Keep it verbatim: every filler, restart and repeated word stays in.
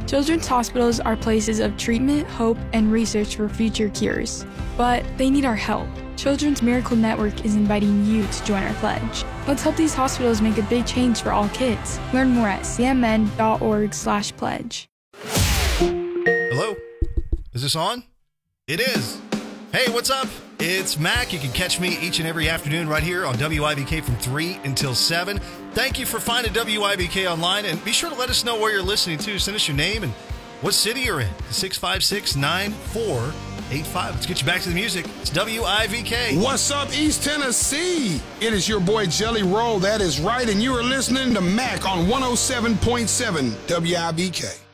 Children's hospitals are places of treatment, hope, and research for future cures. But they need our help. Children's Miracle Network is inviting you to join our pledge. Let's help these hospitals make a big change for all kids. Learn more at c m n dot org slash pledge. Hello? Is this on? It is. Hey, what's up? It's Mac. You can catch me each and every afternoon right here on W I B K from three until seven. Thank you for finding W I B K online, and be sure to let us know where you're listening to. Send us your name and what city you're in. six five six, nine four eight five. Let's get you back to the music. It's W I B K. What's up, East Tennessee? It is your boy Jelly Roll. That is right, and you are listening to Mac on one oh seven point seven W I B K.